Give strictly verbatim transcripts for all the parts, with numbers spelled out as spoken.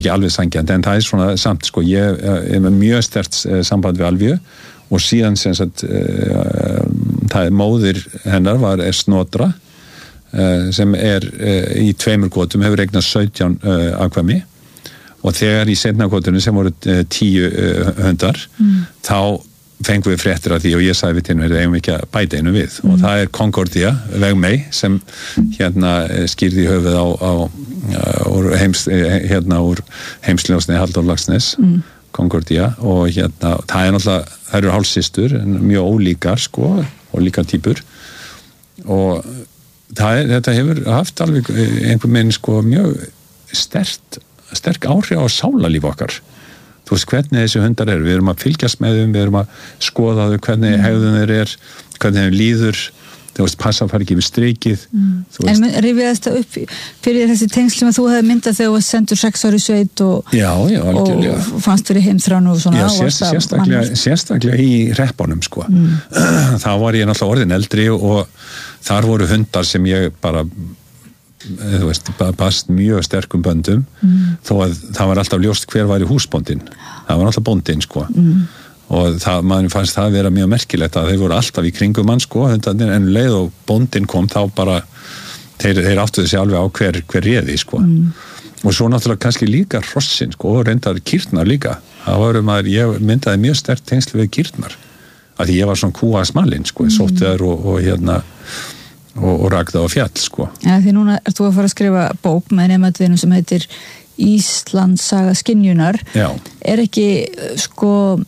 ekki alveg sangjant, en það er svona samt, sko, ég er með mjög sterkt samband við Alvíu og síðan sem sagt, uh, það er móðir hennar var er Snodra, uh, sem er uh, í tveimur gotum, hefur eignast sautján uh, afkvæmi og þegar í seinna gotunum sem voru uh, tíu uh, hundar, mm. þá fengum við fréttir af því og ég sagði við tinn við eigum ekki að bæta einu við mm. og það er Concordia, Vegmey sem hérna skýrði í höfuð á, á úr heims, hérna úr heimsljósni Halldór Laxness mm. Concordia og hérna það er náttúrulega, það eru hálfsystur mjög ólíkar sko og líka týpur og það er, þetta hefur haft alveg einhver meginn sko mjög sterkt sterk áhrif á sálarlíf okkar. Þú veist hvernig þessi hundar eru, við erum að fylgjast með þeim, við erum að skoða þau, hvernig mm. hegðun þeir er, hvernig þeim líður, þú veist, passa að fara ekki við strikið. Mm. En rifjaðist það upp fyrir þessi tengsl sem að þú hefði myndað þegar þú var sendur sex ári sveit og, já, já, og fannst fyrir heimþránu og svona. Já, sérst, sérstaklega, sérstaklega í reppunum, sko. Mm. Þá var ég náttúrulega orðin eldri og þar voru hundar sem ég bara þú veist, bast mjög sterkum böndum mm. þó að það var alltaf ljóst hver var í húsbóndin það var alltaf bóndin sko mm. og það, maður fannst það vera mjög merkilegt að þeir voru alltaf í kringum mann sko en leið og bóndin kom þá bara þeir, þeir áttuðu sig alveg á hver, hver réði sko mm. og svo náttúrulega kannski líka hrossin sko og reyndar kýrnar líka það var um að ég myndaði mjög sterkt tengsl við kýrnar að því ég var svona kúa smalinn sko mm. sóttiðar og, og hérna og, og ragða á fjall sko. Ja, því núna ert þú að fara að skrifa bók með nefnatvinum sem heitir Íslandssaga skynjunar. Já. Er ekki sko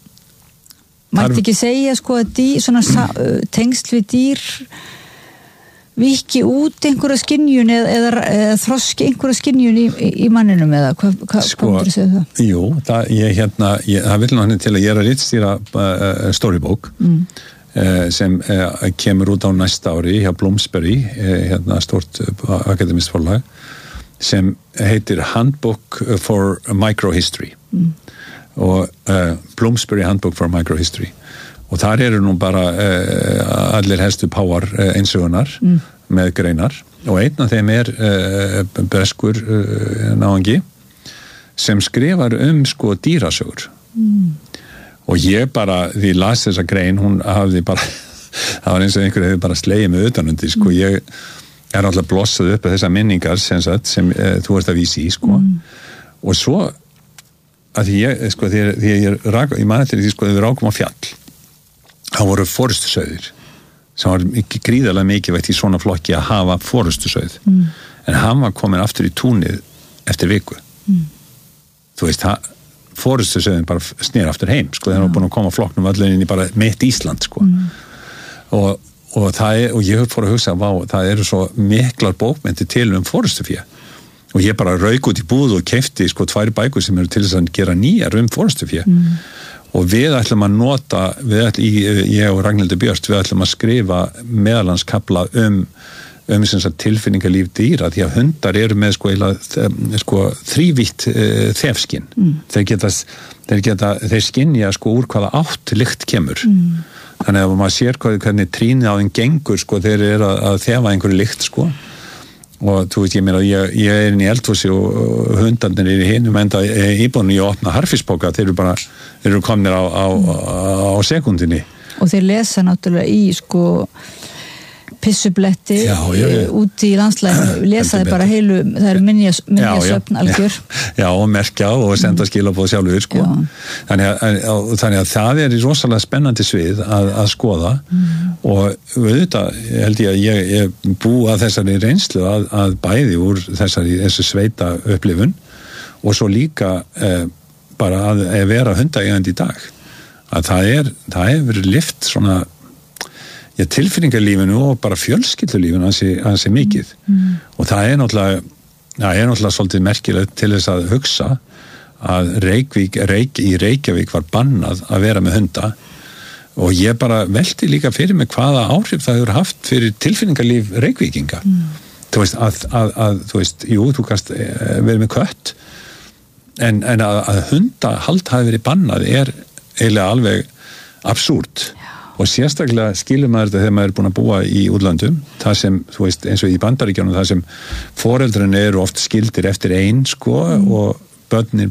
mætti ekki segja sko að dý, svona tengsl við dýr viki út einhverja skynjun eða, eða, eða þroski einhverja skynjun í, í manninum eða hvað hva, sko, hvað myndir segja það? Jú, það, ég, hérna, ég, það vil náttúrulega til að ég er að ritstýra uh, storybók mm. sem kemur út á næsta ári hjá Bloomsbury, hérna stort akademist forlag sem heitir Handbook for Microhistory mm. og uh, Bloomsbury Handbook for Microhistory og þar eru nú bara uh, allir helstu páar uh, einsögunar mm. með greinar og einn af þeim er uh, breskur uh, náungi sem skrifar um sko dýrasögur mm. og ég bara, því ég las þessa grein hún hafði bara, það var eins og einhver hefði bara slegið mig utanundi, sko mm. ég er alltaf blossað upp af þessar minningar sem, sagt, sem e, þú ert að vísi í, sko mm. og svo að því ég, sko, því, því ég rak, ég mani til því, sko, þegar við rákum á fjall þá voru forystusauðir sem var ekki gríðarlega mikilvægt í svona flokki að hafa forystusauð mm. en hann var komin aftur í túnið eftir viku mm. þú veist, það forystusauðin bara snýr aftur heim sko, þeir eru búin að koma flokknum allir inn í bara mitt Ísland sko mm. og, og það er, og ég fór að hugsa vá, það eru svo miklar bókmenntir til um forystufé og ég bara rauk út í búð og keypti sko tvær bækur sem eru til þess að gera nýjar um forystufé mm. og við ætlum að nota við ætlum, ég og Ragnhildur Björst við ætlum að skrifa meðallandskafla um um þess að tilfinningalíf dýra því að hundar eru með sko, sko þrívítt uh, þefskinn mm. þeir geta, þeir geta þeir skynja sko úr hvaða átt lykt kemur mm. þannig að maður sér hvað, hvernig trínið á þeim gengur sko þeir eru að, að þefa einhverju lykt sko og þú veist ég meina ég, ég er inn í eldhúsi og hundarnir er í hinum enda íbúinu ég opna harfispóka þeir eru bara þeir eru komnir á, á, á, á sekundinni og þeir lesa náttúrulega í sko pissubletti já, já, já. Úti í landslæðinu lesaði bara heilu, það eru minjasöfn algjör. Já, og merkja og senda skilabóð sjálfur, sko. Þannig að, að, þannig að það er rosalega spennandi svið að, að skoða mm. og auðvitað held ég að ég, ég bú að þessari reynslu að, að bæði úr þessari þessu sveita upplifun og svo líka eh, bara að, að vera hundaeigandi í dag. Að það er, það hefur verið lyft svona Já, tilfinningarlífinu og bara fjölskyldulífinu ansi, ansi mikið mm. og það er náttúrulega það er náttúrulega svolítið merkilegt til þess að hugsa að Reykjavík, Reykj, í Reykjavík var bannað að vera með hunda og ég bara velti líka fyrir mig hvaða áhrif það hefur haft fyrir tilfinningarlíf Reykvíkinga mm. þú veist að, að, að þú veist, jú, þú kannst verið með kött en, en að, að hundahald hafi verið bannað er eiginlega alveg absúrt og sérstaklega skilur maður þetta þegar maður er búin að búa í útlöndum, það sem, þú veist, eins og í Bandaríkjunum, það sem foreldrun eru oft skildir eftir einn, sko, mm. og börnin